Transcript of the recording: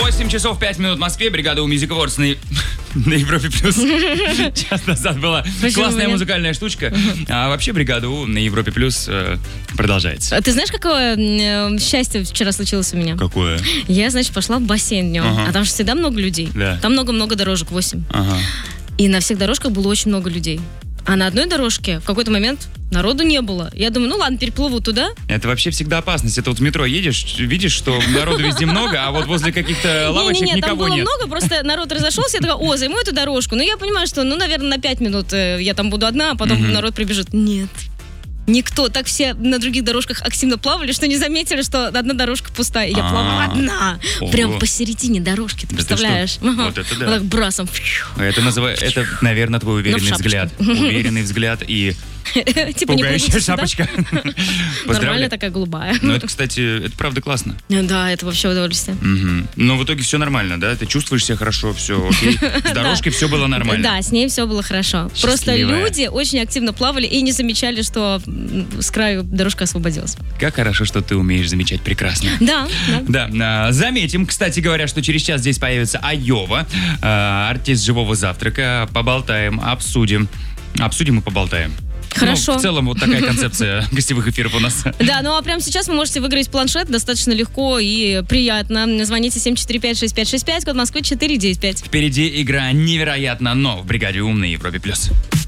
8 часов 5 минут в Москве. Бригада у Music Awards на Европе Плюс. Час назад была классная музыкальная штучка. А вообще бригада У на Европе Плюс продолжается. Ты знаешь, какое счастье вчера случилось у меня? Какое? Я, значит, пошла в бассейн днем. А там же всегда много людей. Да. Там много-много дорожек, 8. И на всех дорожках было очень много людей. А на одной дорожке в какой-то момент народу не было. Я думаю, ну ладно, переплыву туда. Это вообще всегда опасность. Это вот в метро едешь, видишь, что народу везде много, а вот возле каких-то лавочек никого нет. Там было много, просто народ разошелся, я такая, займу эту дорожку. Ну, я понимаю, что, наверное, на 5 минут я там буду одна, а потом народ прибежит. Нет. Никто. Так все на других дорожках активно плавали, что не заметили, что одна дорожка пустая. И я плавала одна. Прям посередине дорожки, ты представляешь? Вот это да. Вот так брасом. Это, наверное, твой уверенный взгляд. Уверенный взгляд и пугающая шапочка. Нормально такая голубая. Ну, это, кстати, это правда классно. Да, это вообще удовольствие. Но в итоге все нормально, да? Ты чувствуешь себя хорошо, все окей. С дорожкой все было нормально. Да, с ней все было хорошо. Просто люди очень активно плавали и не замечали, что с краю дорожка освободилась. Как хорошо, что ты умеешь замечать прекрасно. Да. Заметим, кстати говоря, что через час здесь появится Айова, артист «Живого завтрака». Поболтаем, обсудим. Обсудим и поболтаем. Хорошо. Ну, в целом, вот такая концепция гостевых эфиров у нас. Да, ну а прямо сейчас вы можете выиграть планшет достаточно легко и приятно. Звоните 745-6565, код Москвы 495. Впереди игра невероятно, но в бригаде У на Европе Плюс.